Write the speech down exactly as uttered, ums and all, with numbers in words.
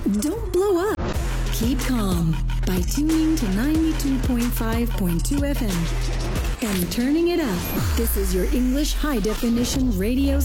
Don't blow up. Keep calm by tuning to ninety-two point five point two F M and turning it up. This is your English High Definition Radio